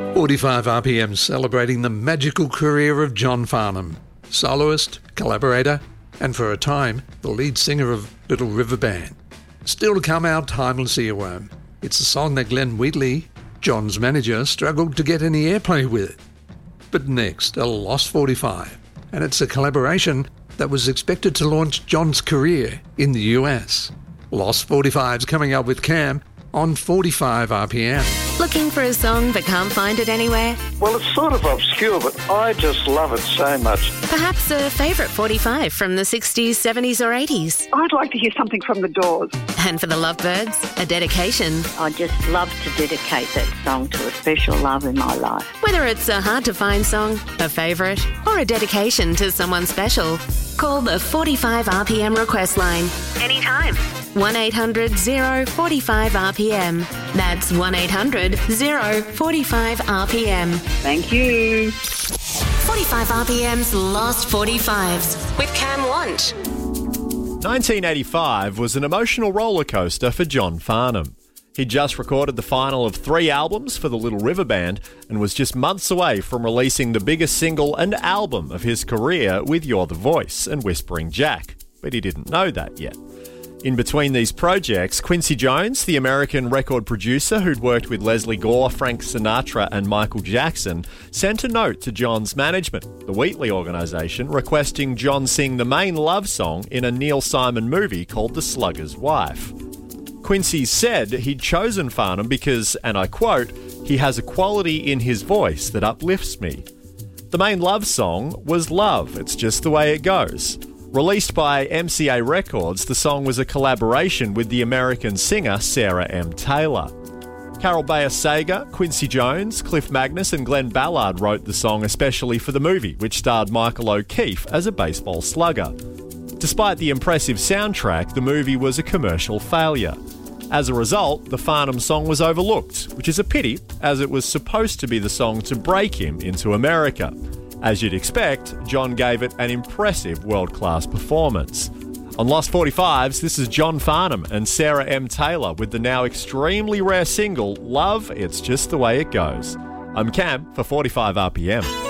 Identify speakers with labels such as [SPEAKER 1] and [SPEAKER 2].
[SPEAKER 1] 45 RPM celebrating the magical career of John Farnham, soloist, collaborator, and for a time, the lead singer of Little River Band. Still to come, our timeless earworm. It's a song that Glenn Wheatley, John's manager, struggled to get any airplay with. But next, a Lost 45, and it's a collaboration that was expected to launch John's career in the US. Lost 45's coming up with Cam on 45 RPM.
[SPEAKER 2] Looking for a song but can't find it anywhere?
[SPEAKER 3] Well, it's sort of obscure, but I just love it so much.
[SPEAKER 2] Perhaps a favourite 45 from the 60s, 70s or 80s?
[SPEAKER 4] I'd like to hear something from the Doors.
[SPEAKER 2] And for the Lovebirds, a dedication.
[SPEAKER 5] I just love to dedicate that song to a special love in my life.
[SPEAKER 2] Whether it's a hard-to-find song, a favourite, or a dedication to someone special, call the 45 RPM request line anytime. 1-800-045-RPM. That's 1-800-045-RPM.
[SPEAKER 4] Thank you.
[SPEAKER 2] 45 RPM's Lost 45s with Cam Want.
[SPEAKER 6] 1985 was an emotional roller coaster for John Farnham. He just recorded the final of 3 albums for the Little River Band and was just months away from releasing the biggest single and album of his career with You're the Voice and Whispering Jack. But he didn't know that yet. In between these projects, Quincy Jones, the American record producer who'd worked with Leslie Gore, Frank Sinatra and Michael Jackson, sent a note to John's management, the Wheatley organisation, requesting John sing the main love song in a Neil Simon movie called The Slugger's Wife. Quincy said he'd chosen Farnham because, and I quote, "he has a quality in his voice that uplifts me." The main love song was Love, It's Just the Way It Goes. Released by MCA Records, the song was a collaboration with the American singer Sarah M. Taylor. Carol Bayer Sager, Quincy Jones, Cliff Magnus and Glenn Ballard wrote the song especially for the movie, which starred Michael O'Keefe as a baseball slugger. Despite the impressive soundtrack, the movie was a commercial failure. As a result, the Farnham song was overlooked, which is a pity, as it was supposed to be the song to break him into America. As you'd expect, John gave it an impressive world-class performance. On Lost 45s, this is John Farnham and Sarah M. Taylor with the now extremely rare single, Love, It's Just the Way It Goes. I'm Cam for 45 RPM.